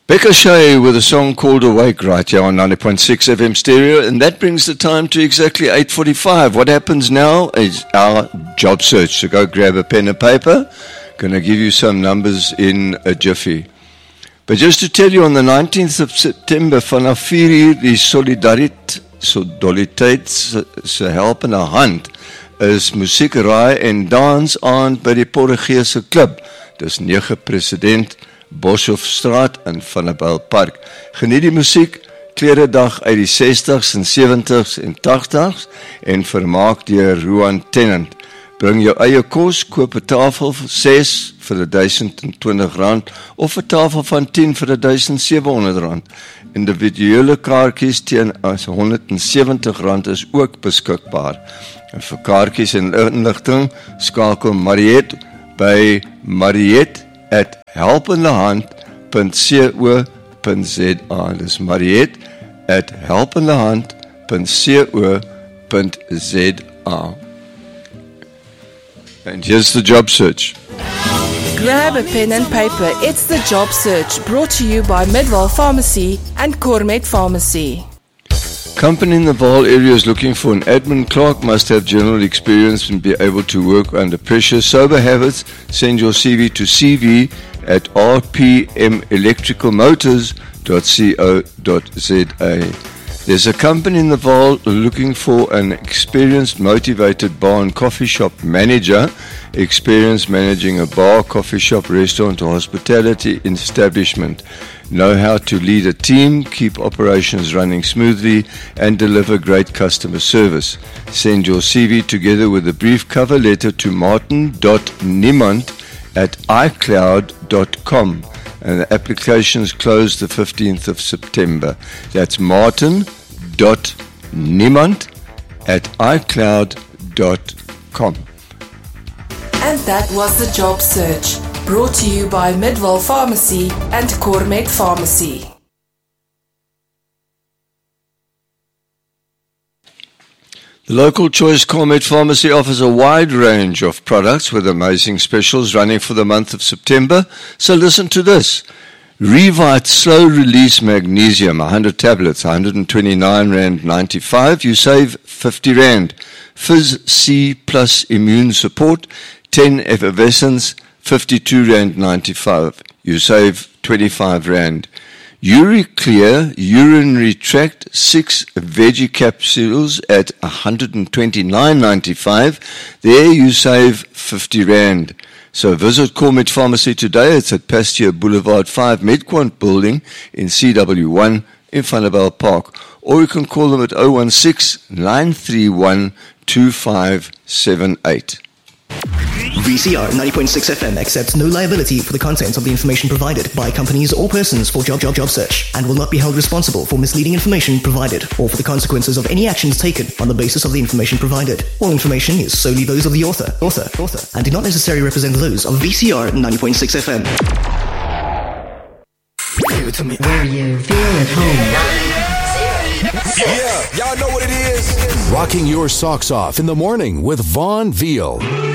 Becca Shea with a song called Awake right here on 90.6 FM stereo, and that brings the time to exactly 8:45. What happens now is our job search. So go grab a pen and paper. Going to give you some numbers in a jiffy. But just to tell you, on the 19th of September, vanaf 4 uur, die Solidariteit se helpende hand is musiek, raai en dans aand by die Portugese Klub. Dis 9 President Boshoffstraat in Vanderbijl Park. Geniet die musiek, kleredag uit die 60s en 70s en 80s en vermaak deur Roan Tennant. Bring jou eie kos, koop 'n tafel vir 6 vir R1,020 of 'n tafel van 10 vir R1,700. Individuele kaartjies teen R170 is ook beskikbaar. En vir kaartjies en inligting skakel Mariette by mariette@helpendehand.co.za. Dis mariette@helpendehand.co.za. And here's the job search. Grab a pen and paper. It's the job search, brought to you by Midwell Pharmacy and Cormet Pharmacy. Company in the Vaal area is looking for an admin clerk, must have general experience and be able to work under pressure. Sober habits, send your CV to cv@rpmelectricalmotors.co.za. There's a company in the Vaal looking for an experienced, motivated bar and coffee shop manager, experience managing a bar, coffee shop, restaurant or hospitality establishment. Know how to lead a team, keep operations running smoothly, and deliver great customer service. Send your CV together with a brief cover letter to martin.niemand@icloud.com. And the applications close the 15th of September. That's martin.niemand@icloud.com. And that was the job search, brought to you by Midwell Pharmacy and Cormet Pharmacy. The local choice Cormet Pharmacy offers a wide range of products with amazing specials running for the month of September. So listen to this. Revite Slow Release Magnesium, 100 tablets, R129.95. You save R50. Fizz C Plus Immune Support, 10 effervescence, R52.95. You save R25. UriClear Urinary Tract 6 veggie capsules at R129.95. There you save R50. So visit Cormet Pharmacy today. It's at Pasteur Boulevard 5 Medquant Building in CW1 in Vanderbijl Park. Or you can call them at 016-931-2578. VCR 90.6 FM accepts no liability for the contents of the information provided by companies or persons for job search and will not be held responsible for misleading information provided or for the consequences of any actions taken on the basis of the information provided. All information is solely those of the author, and do not necessarily represent those of VCR 90.6 FM. Give it to me. Where you feel at home. Yeah, y'all know what it is. Rocking your socks off in the morning with Vaughn Veal.